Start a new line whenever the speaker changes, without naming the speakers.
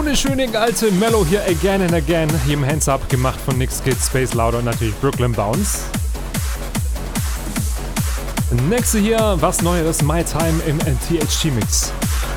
wunderschöne alte Mellow hier Again and Again, hier im Hands Up, gemacht von Nix Kids, Space Louder und natürlich Brooklyn Bounce. Nächste hier, was Neues, My Time im THT Mix.